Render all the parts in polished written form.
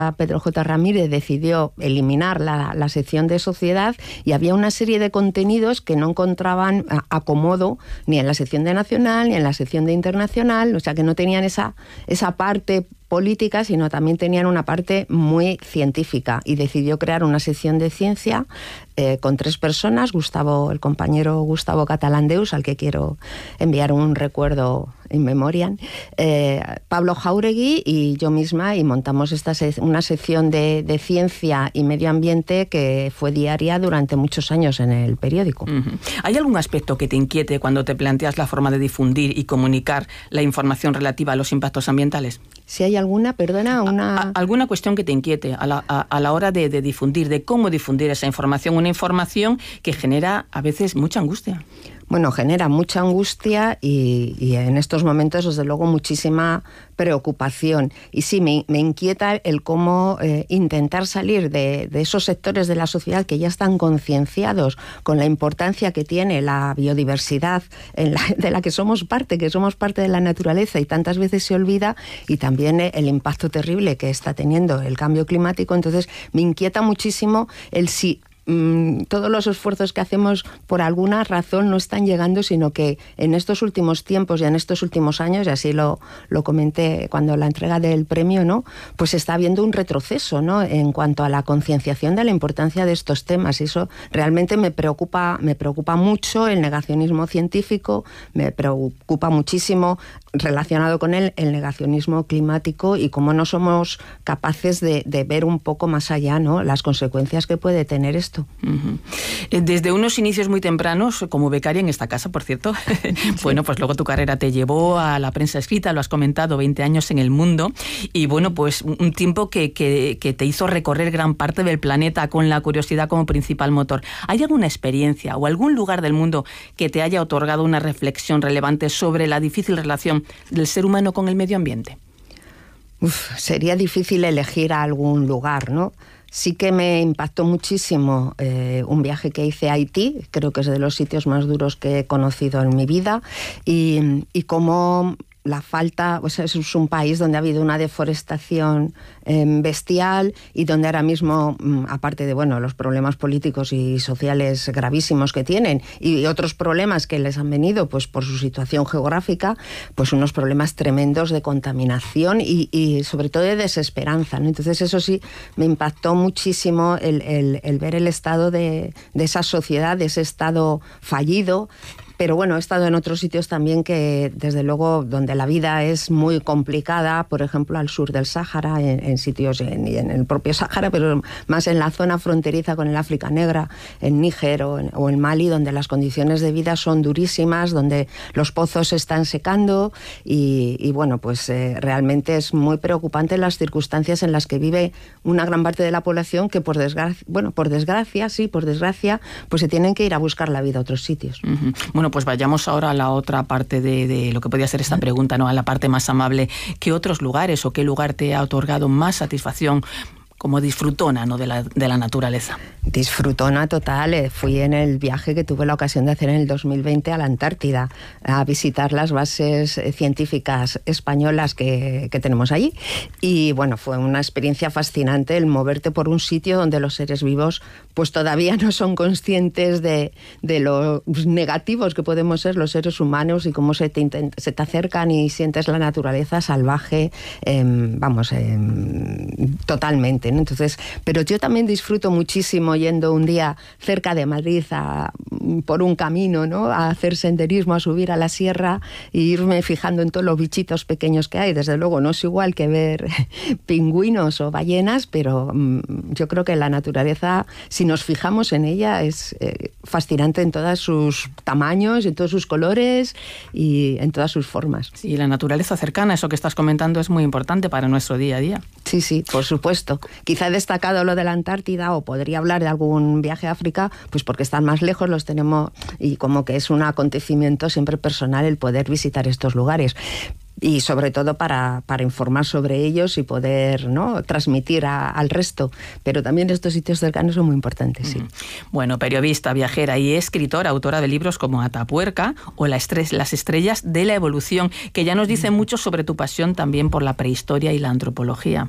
Pedro J. Ramírez decidió eliminar la sección de sociedad, y había una serie de contenidos que no encontraban acomodo ni en la sección de nacional ni en la sección de internacional, o sea que no tenían esa parte política, sino también tenían una parte muy científica, y decidió crear una sección de ciencia con 3 personas, el compañero Gustavo Catalandeus, al que quiero enviar un recuerdo in memoriam, Pablo Jáuregui y yo misma, y montamos una sección de ciencia y medio ambiente que fue diaria durante muchos años en el periódico. ¿Hay algún aspecto que te inquiete cuando te planteas la forma de difundir y comunicar la información relativa a los impactos ambientales? Si hay alguna, perdona, alguna cuestión que te inquiete a la hora de difundir, de cómo difundir esa información, una información que genera a veces mucha angustia. Bueno, genera mucha angustia y en estos momentos, desde luego, muchísima preocupación. Y sí, me inquieta el cómo intentar salir de esos sectores de la sociedad que ya están concienciados con la importancia que tiene la biodiversidad de la que somos parte de la naturaleza, y tantas veces se olvida, y también el impacto terrible que está teniendo el cambio climático. Entonces, me inquieta muchísimo el si todos los esfuerzos que hacemos por alguna razón no están llegando, sino que en estos últimos tiempos y en estos últimos años, y así lo comenté cuando la entrega del premio, ¿no?, pues está habiendo un retroceso, ¿no?, en cuanto a la concienciación de la importancia de estos temas, y eso realmente me preocupa mucho. El negacionismo científico me preocupa muchísimo, relacionado con el negacionismo climático, y cómo no somos capaces de ver un poco más allá, ¿no?, las consecuencias que puede tener esto. Desde unos inicios muy tempranos, como becaria en esta casa, por cierto, sí. Bueno, pues luego tu carrera te llevó a la prensa escrita, lo has comentado, 20 años en El Mundo, y bueno, pues un tiempo que te hizo recorrer gran parte del planeta con la curiosidad como principal motor. ¿Hay alguna experiencia o algún lugar del mundo que te haya otorgado una reflexión relevante sobre la difícil relación del ser humano con el medio ambiente? Sería difícil elegir algún lugar, ¿no? Sí que me impactó muchísimo un viaje que hice a Haití, creo que es de los sitios más duros que he conocido en mi vida, y cómo la falta, o sea, es un país donde ha habido una deforestación bestial, y donde ahora mismo, aparte de los problemas políticos y sociales gravísimos que tienen, y otros problemas que les han venido pues por su situación geográfica, pues unos problemas tremendos de contaminación y sobre todo de desesperanza, ¿no? Entonces eso sí me impactó muchísimo el ver el estado de esa sociedad, de ese estado fallido. Pero bueno, he estado en otros sitios también que, desde luego, donde la vida es muy complicada, por ejemplo, al sur del Sáhara, en sitios, en el propio Sáhara, pero más en la zona fronteriza con el África Negra, en Níger o en Mali, donde las condiciones de vida son durísimas, donde los pozos se están secando, y bueno, pues realmente es muy preocupante las circunstancias en las que vive una gran parte de la población, que por desgracia, pues se tienen que ir a buscar la vida a otros sitios. Uh-huh. Bueno, pues vayamos ahora a la otra parte de lo que podía ser esta pregunta, ¿no? A la parte más amable. ¿Qué otros lugares o qué lugar te ha otorgado más satisfacción como disfrutona, ¿no?, de la naturaleza? Disfrutona total. Fui en el viaje que tuve la ocasión de hacer en el 2020 a la Antártida, a visitar las bases científicas españolas que tenemos allí. Y bueno, fue una experiencia fascinante el moverte por un sitio donde los seres vivos pues todavía no son conscientes de los negativos que podemos ser los seres humanos, y cómo se te acercan y sientes la naturaleza salvaje, totalmente, ¿no? Entonces, pero yo también disfruto muchísimo yendo un día cerca de Madrid por un camino, ¿no?, a hacer senderismo, a subir a la sierra e irme fijando en todos los bichitos pequeños que hay. Desde luego no es igual que ver pingüinos o ballenas, pero yo creo que la naturaleza, si nos fijamos en ella, es fascinante en todos sus tamaños, en todos sus colores y en todas sus formas. Sí, la naturaleza cercana, eso que estás comentando, es muy importante para nuestro día a día. Sí, por supuesto. Quizá he destacado lo de la Antártida, o podría hablar de algún viaje a África, pues porque están más lejos, los tenemos, y como que es un acontecimiento siempre personal el poder visitar estos lugares. Y sobre todo para informar sobre ellos y poder, ¿no?, transmitir al resto. Pero también estos sitios cercanos son muy importantes, sí. Bueno, periodista, viajera y escritora, autora de libros como Atapuerca o Las estrellas de la evolución, que ya nos dicen mucho sobre tu pasión también por la prehistoria y la antropología.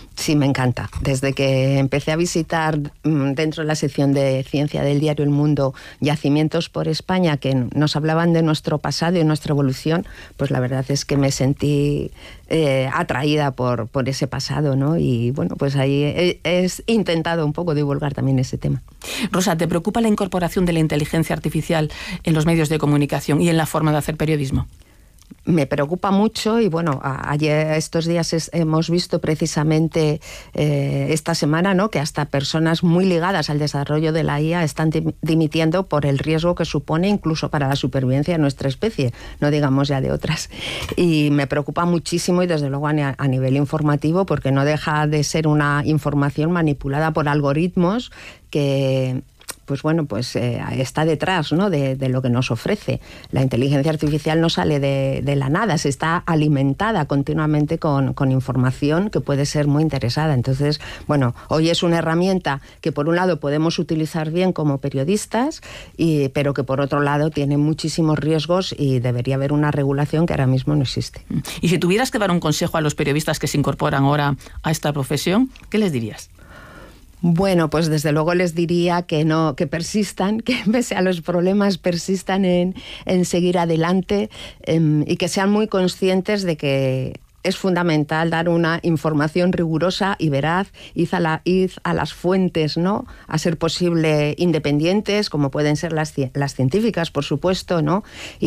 Sí, me encanta. Desde que empecé a visitar dentro de la sección de ciencia del diario El Mundo yacimientos por España que nos hablaban de nuestro pasado y nuestra evolución, pues la verdad es que me sentí atraída por ese pasado, ¿no? Y bueno, pues ahí he intentado un poco divulgar también ese tema. Rosa, ¿te preocupa la incorporación de la inteligencia artificial en los medios de comunicación y en la forma de hacer periodismo? Me preocupa mucho y bueno, ayer, estos días hemos visto precisamente esta semana, ¿no?, que hasta personas muy ligadas al desarrollo de la IA están dimitiendo por el riesgo que supone incluso para la supervivencia de nuestra especie, no digamos ya de otras. Y me preocupa muchísimo y desde luego a nivel informativo, porque no deja de ser una información manipulada por algoritmos que pues bueno, pues está detrás, ¿no?, de lo que nos ofrece. La inteligencia artificial no sale de la nada, se está alimentada continuamente con información que puede ser muy interesada. Entonces, bueno, hoy es una herramienta que por un lado podemos utilizar bien como periodistas, pero que por otro lado tiene muchísimos riesgos y debería haber una regulación que ahora mismo no existe. Y si tuvieras que dar un consejo a los periodistas que se incorporan ahora a esta profesión, ¿qué les dirías? Bueno, pues desde luego les diría que no, que persistan, que pese a los problemas persistan en seguir adelante y que sean muy conscientes de que es fundamental dar una información rigurosa y veraz, ir a las fuentes, ¿no?, a ser posible independientes, como pueden ser las científicas, por supuesto, ¿no?,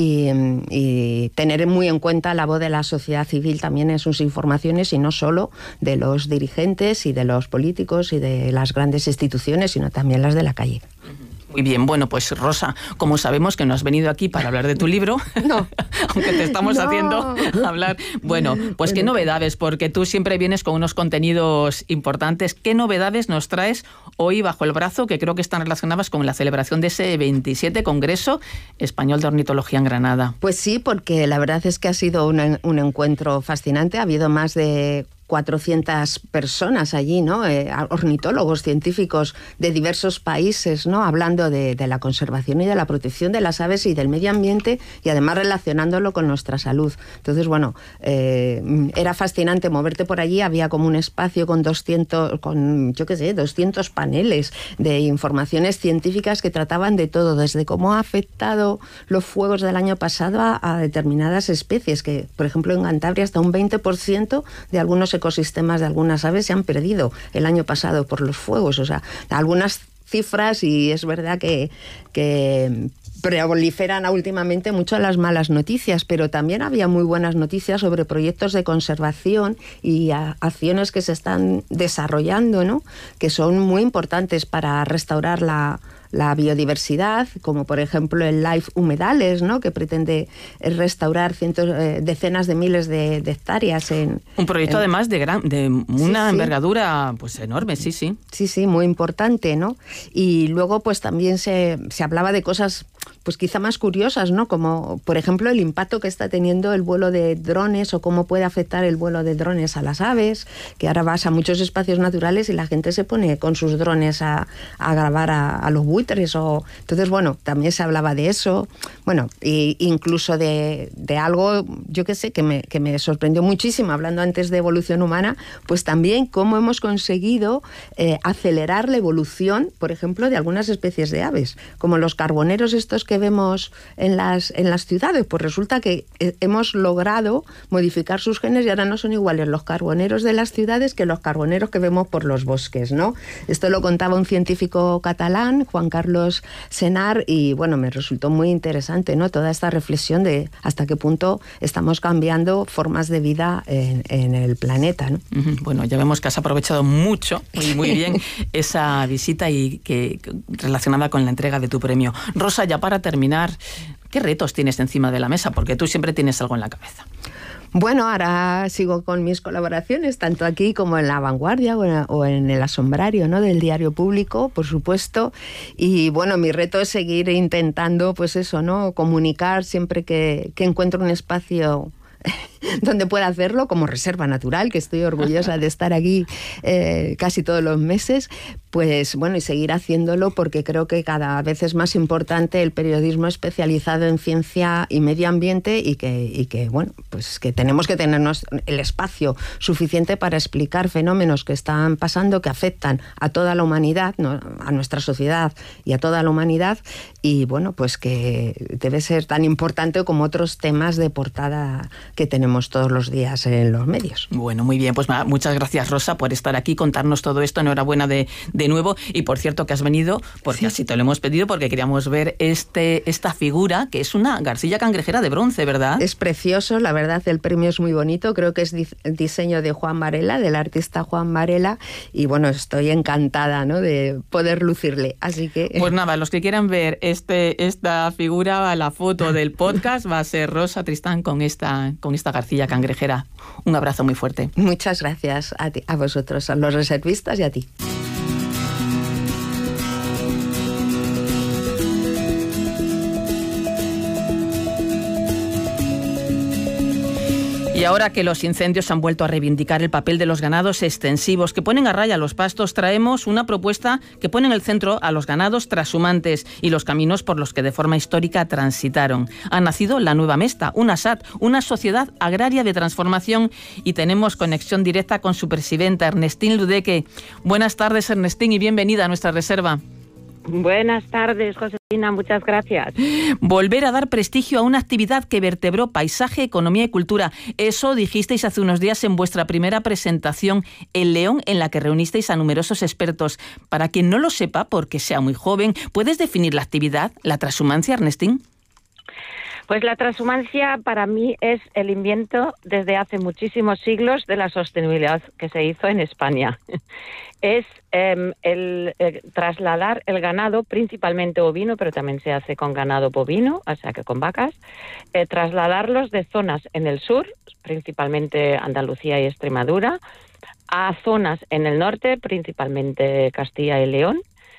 y tener muy en cuenta la voz de la sociedad civil también en sus informaciones, y no solo de los dirigentes y de los políticos y de las grandes instituciones, sino también las de la calle. Muy bien, bueno, pues Rosa, como sabemos que no has venido aquí para hablar de tu libro, no. aunque te estamos haciendo hablar, bueno, pues qué novedades, porque tú siempre vienes con unos contenidos importantes. ¿Qué novedades nos traes hoy bajo el brazo, que creo que están relacionadas con la celebración de ese 27 Congreso Español de Ornitología en Granada? Pues sí, porque la verdad es que ha sido un encuentro fascinante. Ha habido más de 400 personas allí, ¿no?, ornitólogos, científicos de diversos países, ¿no?, hablando de la conservación y de la protección de las aves y del medio ambiente, y además relacionándolo con nuestra salud. Entonces, bueno, era fascinante moverte por allí. Había como un espacio con 200 paneles de informaciones científicas que trataban de todo, desde cómo ha afectado los fuegos del año pasado a determinadas especies, que, por ejemplo, en Cantabria hasta un 20% de algunos ecosistemas de algunas aves se han perdido el año pasado por los fuegos. O sea, algunas cifras, y es verdad que proliferan últimamente mucho las malas noticias, pero también había muy buenas noticias sobre proyectos de conservación y acciones que se están desarrollando, ¿no?, que son muy importantes para restaurar la biodiversidad, como por ejemplo el Life Humedales, ¿no?, que pretende restaurar decenas de miles de hectáreas un proyecto además de una envergadura pues enorme, sí. Sí, muy importante, ¿no? Y luego pues también se hablaba de cosas pues quizá más curiosas, ¿no?, como por ejemplo el impacto que está teniendo el vuelo de drones, o cómo puede afectar el vuelo de drones a las aves, que ahora vas a muchos espacios naturales y la gente se pone con sus drones a grabar a los buitres. Entonces, bueno, también se hablaba de eso, bueno, e incluso de algo, yo qué sé, que me sorprendió muchísimo, hablando antes de evolución humana, pues también cómo hemos conseguido acelerar la evolución, por ejemplo, de algunas especies de aves, como los carboneros estos que vemos en las ciudades. Pues resulta que hemos logrado modificar sus genes y ahora no son iguales los carboneros de las ciudades que los carboneros que vemos por los bosques, ¿no? Esto lo contaba un científico catalán, Juan Carlos Senar, y bueno, me resultó muy interesante, ¿no?, toda esta reflexión de hasta qué punto estamos cambiando formas de vida en el planeta, ¿no? Bueno, ya vemos que has aprovechado mucho y muy bien esa visita y relacionada con la entrega de tu premio. Rosa, ya para terminar, ¿qué retos tienes encima de la mesa? Porque tú siempre tienes algo en la cabeza. Bueno, ahora sigo con mis colaboraciones, tanto aquí como en La Vanguardia o en El Asombrario, ¿no?, del Diario Público, por supuesto. Y bueno, mi reto es seguir intentando, pues eso, ¿no?, comunicar siempre que encuentro un espacio donde pueda hacerlo, como Reserva Natural, que estoy orgullosa de estar aquí casi todos los meses, Pues bueno, y seguir haciéndolo, porque creo que cada vez es más importante el periodismo especializado en ciencia y medio ambiente, y que bueno, pues que tenemos que tenernos el espacio suficiente para explicar fenómenos que están pasando, que afectan a toda la humanidad, ¿no?, a nuestra sociedad y a toda la humanidad, y bueno, pues que debe ser tan importante como otros temas de portada que tenemos todos los días en los medios. Bueno, muy bien, pues muchas gracias, Rosa, por estar aquí, contarnos todo esto. Enhorabuena de nuevo, y por cierto que has venido porque sí, así te lo hemos pedido, porque queríamos ver esta figura, que es una garcilla cangrejera de bronce, ¿verdad? Es precioso, la verdad, el premio es muy bonito, creo que es el diseño de Juan Varela, del artista Juan Varela, y bueno, estoy encantada, ¿no?, de poder lucirle, así que... Pues nada, los que quieran ver esta figura, la foto del podcast, va a ser Rosa Tristán con esta garcilla cangrejera. Un abrazo muy fuerte. Muchas gracias a vosotros, a los reservistas y a ti. Y ahora que los incendios han vuelto a reivindicar el papel de los ganados extensivos que ponen a raya los pastos, traemos una propuesta que pone en el centro a los ganados trashumantes y los caminos por los que de forma histórica transitaron. Ha nacido la nueva Mesta, una SAT, una sociedad agraria de transformación, y tenemos conexión directa con su presidenta, Ernestín Ludeque. Buenas tardes, Ernestín, y bienvenida a nuestra reserva. Buenas tardes, Josefina, muchas gracias. Volver a dar prestigio a una actividad que vertebró paisaje, economía y cultura. Eso dijisteis hace unos días en vuestra primera presentación en León, en la que reunisteis a numerosos expertos. Para quien no lo sepa, porque sea muy joven, ¿puedes definir la actividad, la transhumancia, Ernestín? Pues la transhumancia para mí es el invento desde hace muchísimos siglos de la sostenibilidad que se hizo en España. Es el trasladar el ganado, principalmente ovino, pero también se hace con ganado bovino, o sea que con vacas, trasladarlos de zonas en el sur, principalmente Andalucía y Extremadura, a zonas en el norte, principalmente Castilla y León,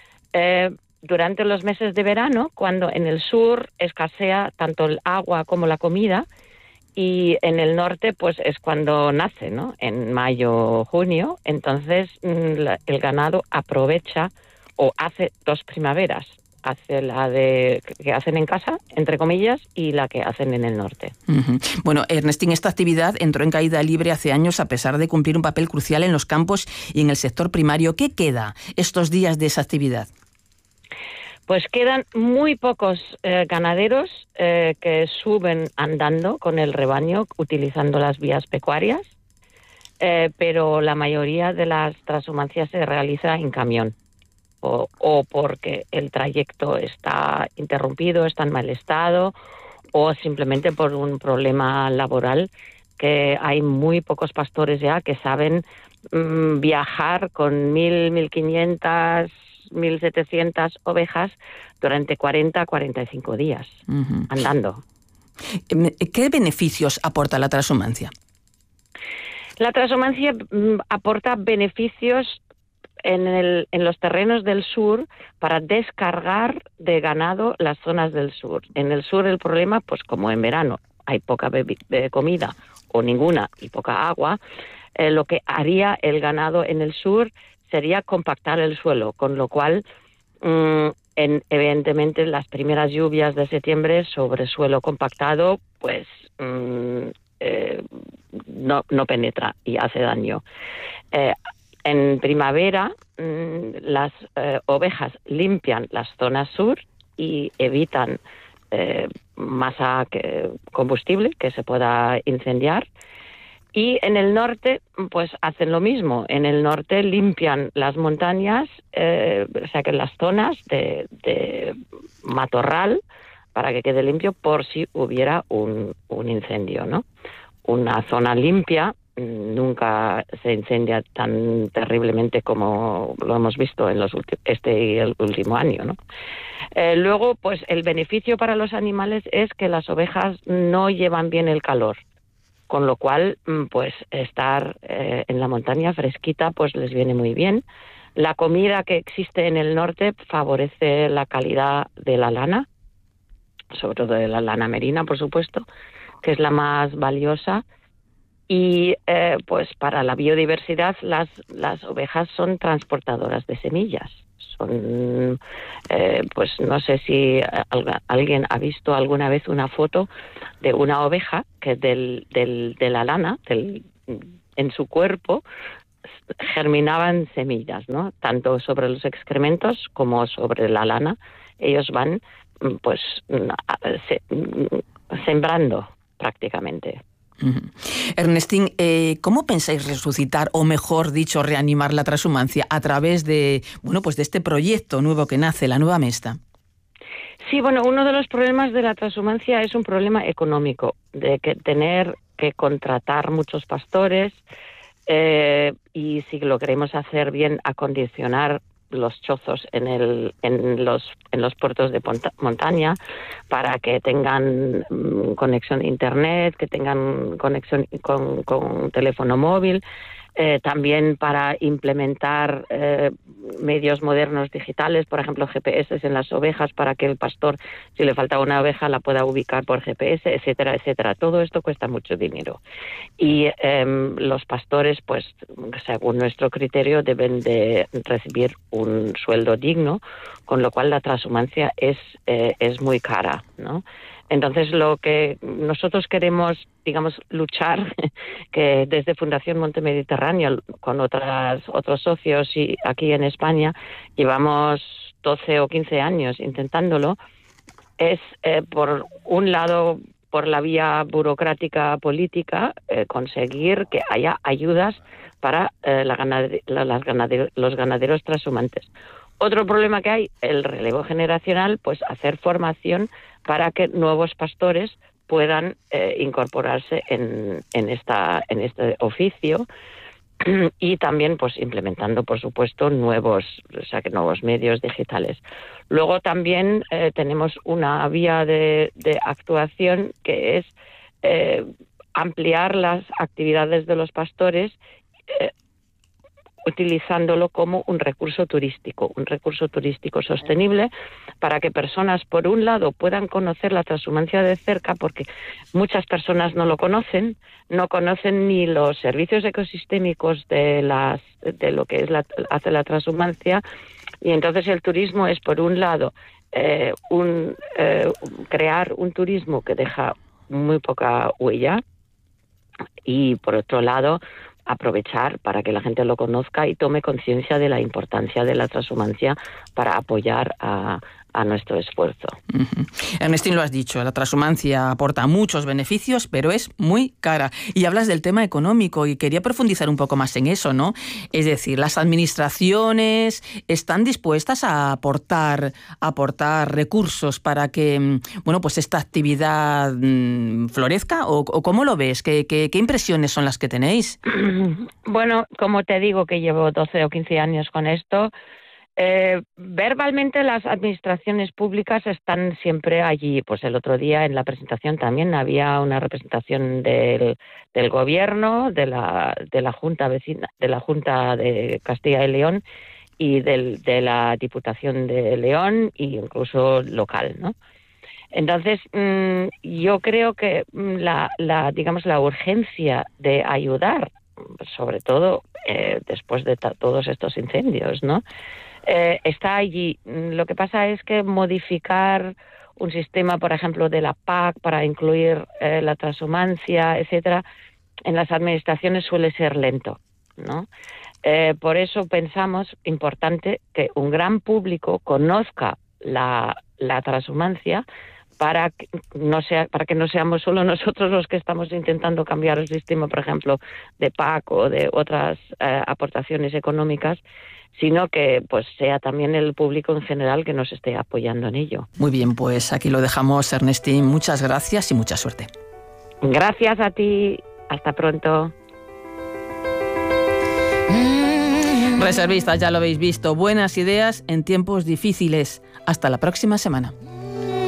durante los meses de verano, cuando en el sur escasea tanto el agua como la comida, y en el norte pues es cuando nace, ¿no?, en mayo, junio. Entonces el ganado aprovecha o hace dos primaveras. Hace la que hacen en casa, entre comillas, y la que hacen en el norte. Uh-huh. Bueno, Ernestín, esta actividad entró en caída libre hace años, a pesar de cumplir un papel crucial en los campos y en el sector primario. ¿Qué queda estos días de esa actividad? Pues quedan muy pocos ganaderos que suben andando con el rebaño, utilizando las vías pecuarias, pero la mayoría de las transhumancias se realiza en camión, o porque el trayecto está interrumpido, está en mal estado, o simplemente por un problema laboral, que hay muy pocos pastores ya que saben viajar con 1.000, 1.500... 1.700 ovejas durante 40 a 45 días andando. ¿Qué beneficios aporta la transhumancia? La transhumancia aporta beneficios en los terrenos del sur para descargar de ganado las zonas del sur. En el sur el problema, pues como en verano hay poca comida o ninguna y poca agua, lo que haría el ganado en el sur sería compactar el suelo, con lo cual, evidentemente, las primeras lluvias de septiembre sobre suelo compactado, pues no penetra y hace daño. En primavera, las ovejas limpian las zonas sur y evitan masa combustible que se pueda incendiar. Y en el norte, pues hacen lo mismo. En el norte limpian las montañas, o sea que las zonas de matorral, para que quede limpio por si hubiera un incendio, ¿no? Una zona limpia nunca se incendia tan terriblemente como lo hemos visto en este y el último año, ¿no? Luego, pues el beneficio para los animales es que las ovejas no llevan bien el calor. Con lo cual, pues estar en la montaña fresquita pues les viene muy bien. La comida que existe en el norte favorece la calidad de la lana, sobre todo de la lana merina, por supuesto, que es la más valiosa. Y pues para la biodiversidad las ovejas son transportadoras de semillas. Son, pues no sé si alguien ha visto alguna vez una foto de una oveja que de la lana, en su cuerpo germinaban semillas, ¿no? Tanto sobre los excrementos como sobre la lana. Ellos van, pues, sembrando prácticamente. Ernestín, ¿cómo pensáis resucitar, o mejor dicho, reanimar la transhumancia a través de, bueno, pues de este proyecto nuevo que nace, la Nueva Mesta? Sí, bueno, uno de los problemas de la transhumancia es un problema económico, de que tener que contratar muchos pastores y si lo queremos hacer bien, acondicionar los chozos en los puertos de montaña para que tengan conexión a internet, que tengan conexión con teléfono móvil, también para implementar medios modernos digitales, por ejemplo GPS en las ovejas para que el pastor, si le falta una oveja, la pueda ubicar por GPS, etcétera, etcétera. Todo esto cuesta mucho dinero y los pastores, pues según nuestro criterio, deben de recibir un sueldo digno, con lo cual la transhumancia es muy cara, ¿no? Entonces, lo que nosotros queremos, digamos, luchar, que desde Fundación Monte Mediterráneo, con otros socios y aquí en España, llevamos 12 o 15 años intentándolo, es, por un lado, por la vía burocrática política, conseguir que haya ayudas para los ganaderos transhumantes. Otro problema que hay, el relevo generacional, pues hacer formación para que nuevos pastores puedan incorporarse en este oficio y también pues implementando, por supuesto, nuevos medios digitales. Luego también tenemos una vía de actuación que es ampliar las actividades de los pastores utilizándolo como un recurso turístico sostenible para que personas, por un lado, puedan conocer la transhumancia de cerca, porque muchas personas no lo conocen, no conocen ni los servicios ecosistémicos de lo que hace la transhumancia, y entonces el turismo es, por un lado, crear un turismo que deja muy poca huella, y por otro lado aprovechar para que la gente lo conozca y tome conciencia de la importancia de la transhumancia para apoyar a nuestro esfuerzo. Ernestín, lo has dicho, la transhumancia aporta muchos beneficios, pero es muy cara. Y hablas del tema económico y quería profundizar un poco más en eso, ¿no? Es decir, ¿las administraciones están dispuestas a aportar recursos para que, bueno, pues esta actividad florezca? ¿O cómo lo ves? ¿Qué impresiones son las que tenéis? Bueno, como te digo que llevo 12 o 15 años con esto, verbalmente las administraciones públicas están siempre allí. Pues el otro día en la presentación también había una representación del gobierno, de la Junta vecina, de la Junta de Castilla y León y de la Diputación de León e incluso local, ¿no? Entonces, yo creo que la urgencia de ayudar, sobre todo después de todos estos incendios, ¿no? Está allí. Lo que pasa es que modificar un sistema, por ejemplo, de la PAC para incluir la transhumancia, etcétera, en las administraciones suele ser lento, ¿no? Por eso pensamos importante que un gran público conozca la transhumancia para que no seamos solo nosotros los que estamos intentando cambiar el sistema, por ejemplo, de PAC o de otras aportaciones económicas, sino que pues sea también el público en general que nos esté apoyando en ello. Muy bien, pues aquí lo dejamos, Ernestín. Muchas gracias y mucha suerte. Gracias a ti. Hasta pronto. Reservistas, ya lo habéis visto. Buenas ideas en tiempos difíciles. Hasta la próxima semana.